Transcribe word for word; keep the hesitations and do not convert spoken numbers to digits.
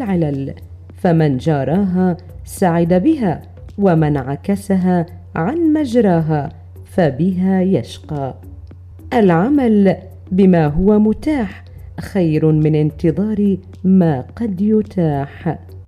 والعلل، فمن جاراها سعد بها، ومن عكسها عن مجراها فبها يشقى. العمل بما هو متاح خير من انتظار ما قد يتاح.